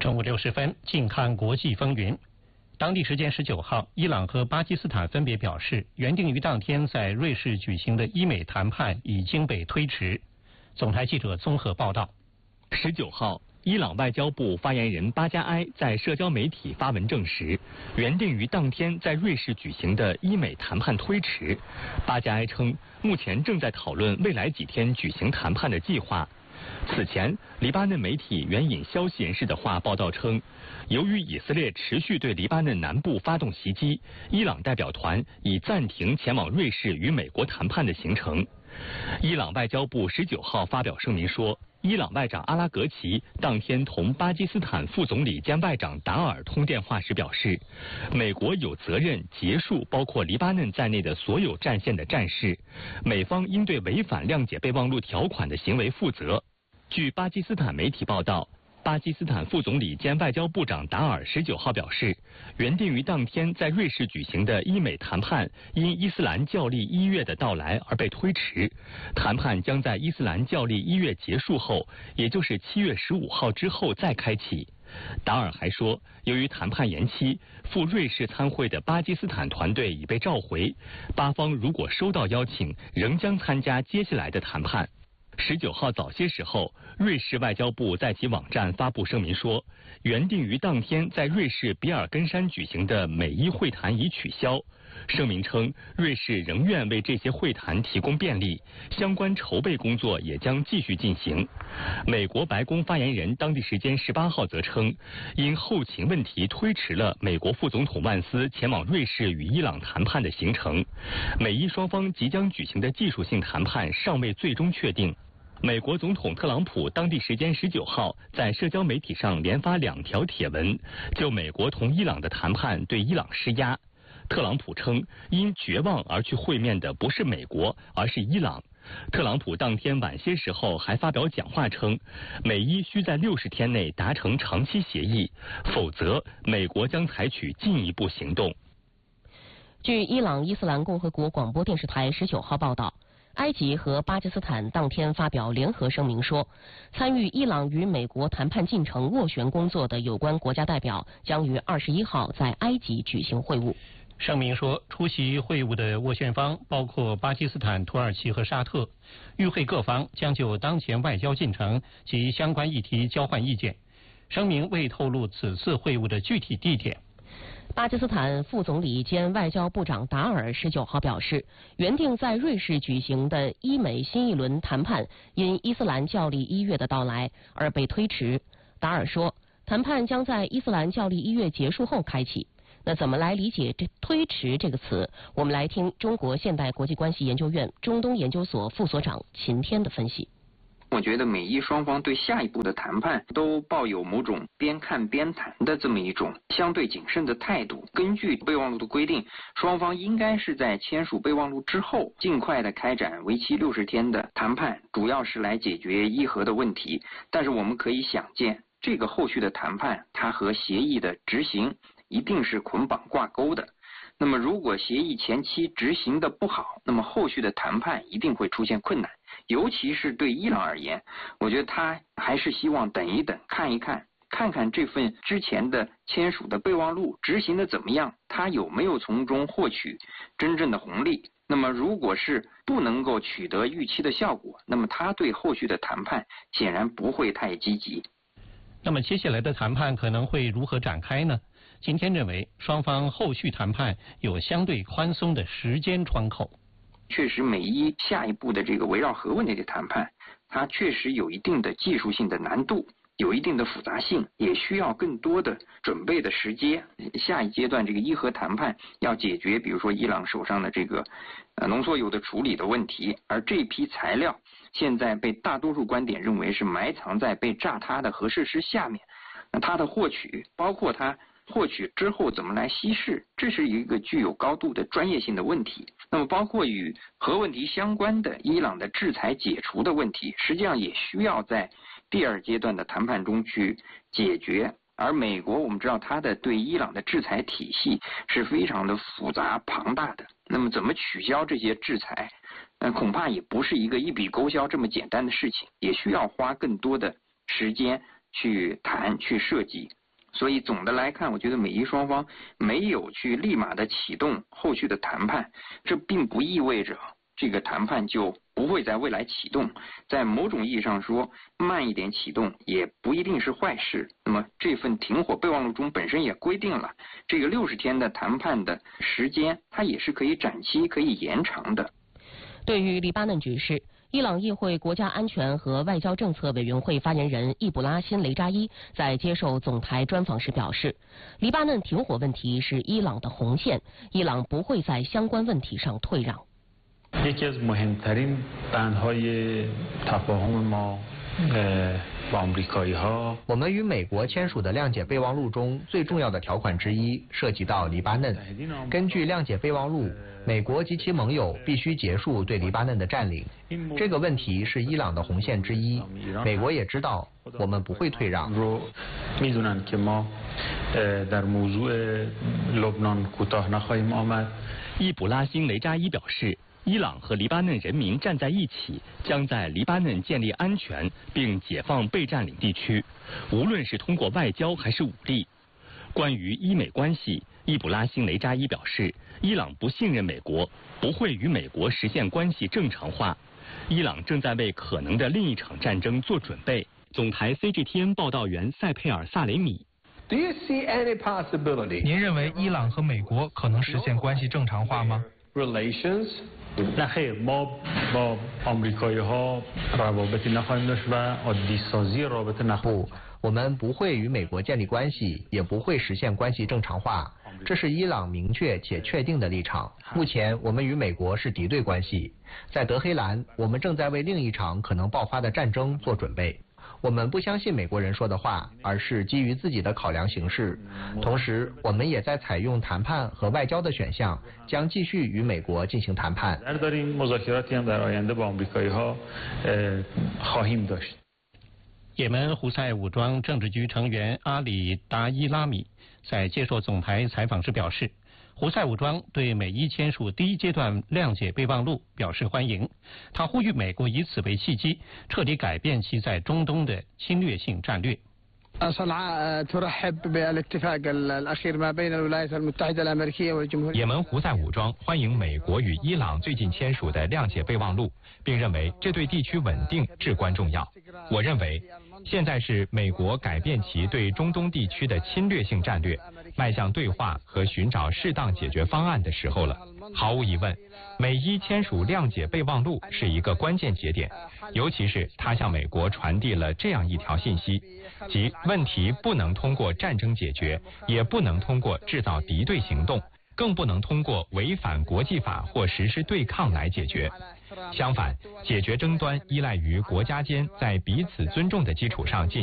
中午6时，近看国际风云。当地时间19号，伊朗和巴基斯坦分别表示，原定于当天在瑞士举行的伊美谈判已经被推迟。总台记者综合报道。 19号，伊朗外交部发言人巴加埃在社交媒体发文证实，原定于当天在瑞士举行的伊美谈判推迟。巴加埃称，目前正在讨论未来几天举行谈判的计划。此前，黎巴嫩媒体援引消息人士的话报道称，由于以色列持续对黎巴嫩南部发动袭击，伊朗代表团已暂停前往瑞士与美国谈判的行程。伊朗外交部19号发表声明说，伊朗外长阿拉格齐当天同巴基斯坦副总理兼外长达尔通电话时表示，美国有责任结束包括黎巴嫩在内的所有战线的战事，美方应对违反谅解备忘录条款的行为负责。据巴基斯坦媒体报道，巴基斯坦副总理兼外交部长达尔19号表示，原定于当天在瑞士举行的伊美谈判因伊斯兰教历1月的到来而被推迟，谈判将在伊斯兰教历1月结束后，也就是7月15号之后再开启。达尔还说，由于谈判延期，赴瑞士参会的巴基斯坦团队已被召回，巴方如果收到邀请，仍将参加接下来的谈判。19号早些时候，瑞士外交部在其网站发布声明说，原定于当天在瑞士比尔根山举行的美伊会谈已取消。声明称，瑞士仍愿为这些会谈提供便利，相关筹备工作也将继续进行。美国白宫发言人当地时间18号则称，因后勤问题推迟了美国副总统万斯前往瑞士与伊朗谈判的行程。美伊双方即将举行的技术性谈判尚未最终确定。美国总统特朗普当地时间19号在社交媒体上连发2条帖文，就美国同伊朗的谈判对伊朗施压。特朗普称，因绝望而去会面的不是美国，而是伊朗。特朗普当天晚些时候还发表讲话称，美伊需在60天内达成长期协议，否则美国将采取进一步行动。 据伊朗伊斯兰共和国广播电视台19号报道，埃及和巴基斯坦当天发表联合声明说，参与伊朗与美国谈判进程斡旋工作的有关国家代表将于21号在埃及举行会晤。 声明说，出席会晤的斡旋方包括巴基斯坦、土耳其和沙特，与会各方将就当前外交进程及相关议题交换意见。声明未透露此次会晤的具体地点。 巴基斯坦副总理兼外交部长达尔19号表示，原定在瑞士举行的伊美新一轮谈判因伊斯兰教历1月的到来而被推迟。达尔说，谈判将在伊斯兰教历1月结束后开启。那怎么来理解这推迟这个词？我们来听中国现代国际关系研究院中东研究所副所长秦天的分析。 我觉得美伊双方对下一步的谈判都抱有某种边看边谈的这么一种相对谨慎的态度。根据备忘录的规定，双方应该是在签署备忘录之后，尽快的开展为期60天的谈判，主要是来解决伊核的问题。但是我们可以想见，这个后续的谈判，它和协议的执行一定是捆绑挂钩的。那么如果协议前期执行的不好，那么后续的谈判一定会出现困难。尤其是对伊朗而言，我觉得他还是希望等一等，看一看，看看这份之前的签署的备忘录执行的怎么样，他有没有从中获取真正的红利。那么如果是不能够取得预期的效果，那么他对后续的谈判显然不会太积极。 那么接下来的谈判可能会如何展开呢？今天认为，双方后续谈判有相对宽松的时间窗口。 确实，美伊下一步的这个围绕核问题的谈判，它确实有一定的技术性的难度，有一定的复杂性，也需要更多的准备的时间。下一阶段这个伊核谈判要解决，比如说伊朗手上的这个浓缩铀的处理的问题，而这批材料现在被大多数观点认为是埋藏在被炸塌的核设施下面，那它的获取，包括它获取之后怎么来稀释，这是一个具有高度的专业性的问题。那么包括与核问题相关的伊朗的制裁解除的问题，实际上也需要在第二阶段的谈判中去解决。而美国我们知道它的对伊朗的制裁体系是非常的复杂庞大的，那么怎么取消这些制裁，恐怕也不是一个一笔勾销这么简单的事情，也需要花更多的时间去谈去设计。所以总的来看，我觉得美伊双方没有去立马的启动后续的谈判，这并不意味着这个谈判就不会在未来启动。在某种意义上说，慢一点启动也不一定是坏事。那么这份停火备忘录中本身也规定了，这个60天的谈判的时间，它也是可以展期、可以延长的。 对于黎巴嫩局势，伊朗议会国家安全和外交政策委员会发言人易卜拉欣·雷扎伊在接受总台专访时表示，黎巴嫩停火问题是伊朗的红线，伊朗不会在相关问题上退让。 یکی از مهمترین بندهای تفاهم ما با آمریکایی‌ها 我们与美国签署的谅解备忘录中最重要的条款之一涉及到黎巴嫩。根据谅解备忘录，美国及其盟友必须结束对黎巴嫩的占领。这个问题是伊朗的红线之一，美国也知道我们不会退让。 می‌دونن که ما در موضوع لبنان کوتاه نخواهیم آمد。 易卜拉欣·雷扎伊表示，伊朗和黎巴嫩人民站在一起，将在黎巴嫩建立安全并解放被占领地区，无论是通过外交还是武力。关于伊美关系，易卜拉欣·雷扎伊表示，伊朗不信任美国，不会与美国实现关系正常化。伊朗正在为可能的另一场战争做准备。总台 CGTN 报道员塞佩尔·萨雷米。 您认为伊朗和美国可能实现关系正常化吗？ نه خیر ما با آمریکایی‌ها روابطی نخواهیم داشت و عادی‌سازی رابطه نخواهیم. 不，我们不会与美国建立关系，也不会实现关系正常化，这是伊朗明确且确定的立场。目前我们与美国是敌对关系，在德黑兰，我们正在为另一场可能爆发的战争做准备。我们不相信美国人说的话，而是基于自己的考量形势。同时，我们也在采用谈判和外交的选项，将继续与美国进行谈判。 也门胡塞武装政治局成员阿里达伊拉米在接受总台采访时表示，胡塞武装对美伊签署第一阶段谅解备忘录表示欢迎。他呼吁美国以此为契机，彻底改变其在中东的侵略性战略。 也门胡塞武装欢迎美国与伊朗最近签署的谅解备忘录，并认为这对地区稳定至关重要。我认为现在是美国改变其对中东地区的侵略性战略，迈向对话和寻找适当解决方案的时候了。毫无疑问，美伊签署谅解备忘录是一个关键节点，尤其是它向美国传递了这样一条信息，即问题不能通过战争解决，也不能通过制造敌对行动，更不能通过违反国际法或实施对抗来解决。相反，解决争端依赖于国家间在彼此尊重的基础上进行